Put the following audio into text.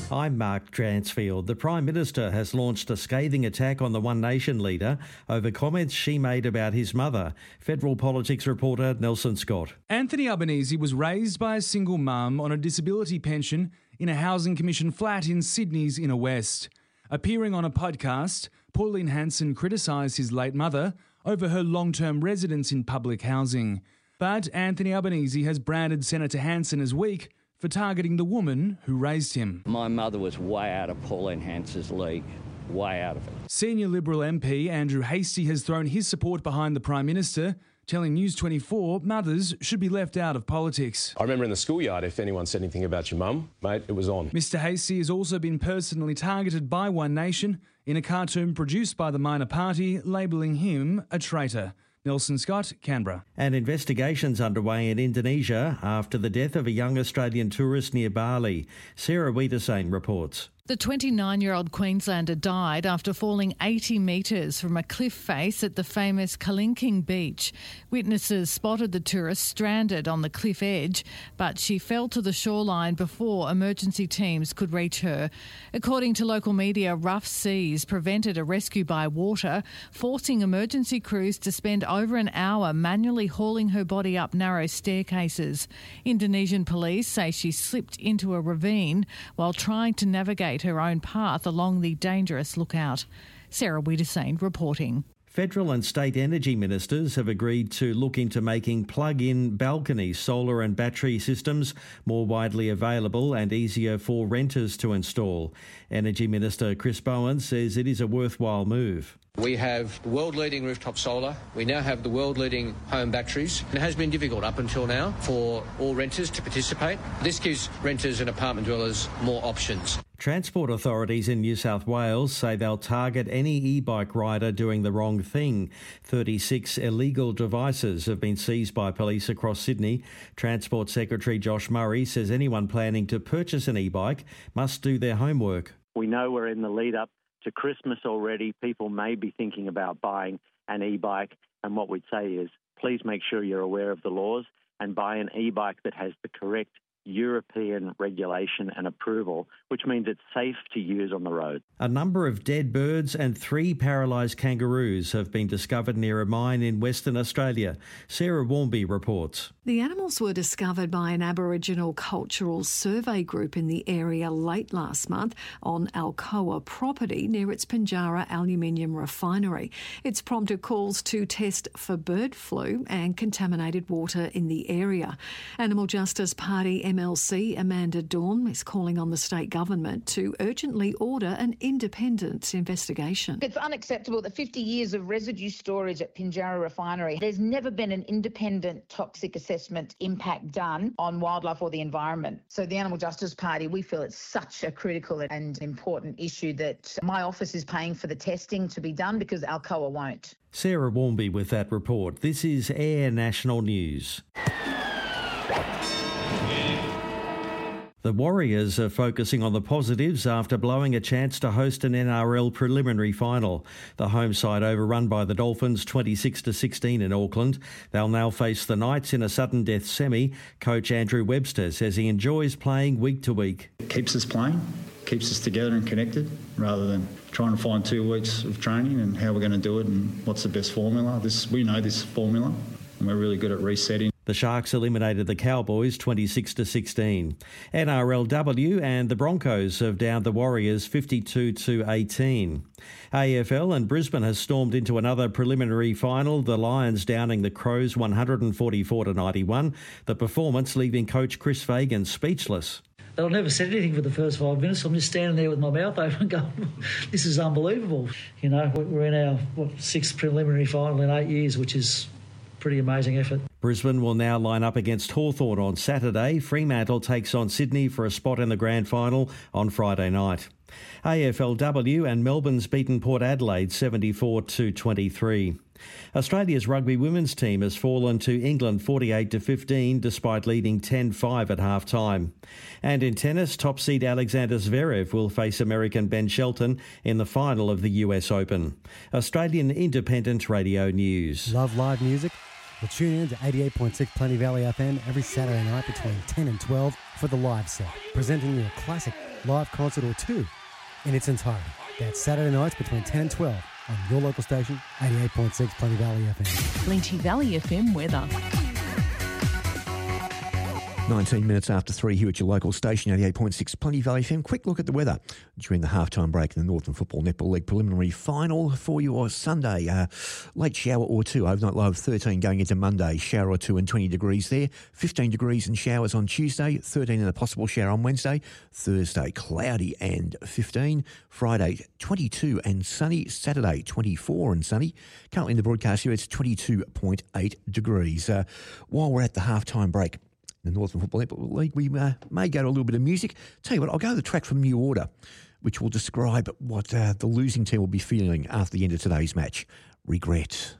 I'm Mark Dransfield. The Prime Minister has launched a scathing attack on the One Nation leader over comments she made about his mother. Federal politics reporter Nelson Scott. Anthony Albanese was raised by a single mum on a disability pension in a Housing Commission flat in Sydney's Inner West. Appearing on a podcast, Pauline Hanson criticised his late mother over her long-term residence in public housing. But Anthony Albanese has branded Senator Hanson as weak for targeting the woman who raised him. My mother was way out of Pauline Hanson's league, way out of it. Senior Liberal MP Andrew Hastie has thrown his support behind the Prime Minister, telling News 24 mothers should be left out of politics. I remember in the schoolyard, if anyone said anything about your mum, mate, it was on. Mr Hastie has also been personally targeted by One Nation in a cartoon produced by the minor party, labelling him a traitor. Nelson Scott, Canberra. And investigations underway in Indonesia after the death of a young Australian tourist near Bali. Sarah Wiedersane reports. The 29-year-old Queenslander died after falling 80 metres from a cliff face at the famous Kalinking beach. Witnesses spotted the tourist stranded on the cliff edge, but she fell to the shoreline before emergency teams could reach her. According to local media, rough seas prevented a rescue by water, forcing emergency crews to spend over an hour manually hauling her body up narrow staircases. Indonesian police say she slipped into a ravine while trying to navigate her own path along the dangerous lookout. Sarah Wiedersane reporting. Federal and state energy ministers have agreed to look into making plug-in balcony solar and battery systems more widely available and easier for renters to install. Energy Minister Chris Bowen says it is a worthwhile move. We have world-leading rooftop solar. We now have the world-leading home batteries. It has been difficult up until now for all renters to participate. This gives renters and apartment dwellers more options. Transport authorities in New South Wales say they'll target any e-bike rider doing the wrong thing. 36 illegal devices have been seized by police across Sydney. Transport Secretary Josh Murray says anyone planning to purchase an e-bike must do their homework. We know we're in the lead-up to Christmas already. People may be thinking about buying an e-bike, and what we'd say is please make sure you're aware of the laws and buy an e-bike that has the correct European regulation and approval, which means it's safe to use on the road. A number of dead birds and 3 paralysed kangaroos have been discovered near a mine in Western Australia. Sarah Warmby reports. The animals were discovered by an Aboriginal cultural survey group in the area late last month on Alcoa property near its Pinjarra aluminium refinery. It's prompted calls to test for bird flu and contaminated water in the area. Animal Justice Party MLC Amanda Dawn is calling on the state government to urgently order an independent investigation. It's unacceptable that 50 years of residue storage at Pinjarra Refinery, there's never been an independent toxic assessment impact done on wildlife or the environment. So the Animal Justice Party, we feel it's such a critical and important issue that my office is paying for the testing to be done because Alcoa won't. Sarah Warmby with that report. This is Air National News. The Warriors are focusing on the positives after blowing a chance to host an NRL preliminary final. The home side overrun by the Dolphins 26-16 in Auckland. They'll now face the Knights in a sudden death semi. Coach Andrew Webster says he enjoys playing week to week. It keeps us playing, keeps us together and connected rather than trying to find 2 weeks of training and how we're going to do it and what's the best formula. We know this formula and we're really good at resetting. The Sharks eliminated the Cowboys 26-16. NRLW and the Broncos have downed the Warriors 52-18. AFL and Brisbane has stormed into another preliminary final, the Lions downing the Crows 144-91. The performance leaving coach Chris Fagan speechless. I never said anything for the first 5 minutes. I'm just standing there with my mouth open going, this is unbelievable. You know, we're in our 6th preliminary final in 8 years, which is pretty amazing effort. Brisbane will now line up against Hawthorn on Saturday. Fremantle takes on Sydney for a spot in the grand final on Friday night. AFLW and Melbourne's beaten Port Adelaide 74-23. Australia's rugby women's team has fallen to England 48-15 despite leading 10-5 at half-time. And in tennis, top seed Alexander Zverev will face American Ben Shelton in the final of the US Open. Australian Independent Radio News. Love live music? Well, tune in to 88.6 Plenty Valley FM every Saturday night between 10 and 12 for The Live Set, presenting you a classic live concert or two in its entirety. That's Saturday nights between 10 and 12 on your local station, 88.6 Plenty Valley FM. Plenty Valley FM weather. 19 minutes after 3 here at your local station, 88.6 Plenty Valley FM. Quick look at the weather during the halftime break in the Northern Football Netball League preliminary final for your Sunday. Late shower or two, overnight low of 13 going into Monday. Shower or two and 20 degrees there. 15 degrees and showers on Tuesday. 13 and a possible shower on Wednesday. Thursday, cloudy and 15. Friday, 22 and sunny. Saturday, 24 and sunny. Currently in the broadcast here, it's 22.8 degrees. While we're at the halftime break, the Northern Football Netball League, we may go to a little bit of music. Tell you what, I'll go to the track from New Order, which will describe what the losing team will be feeling after the end of today's match. Regret.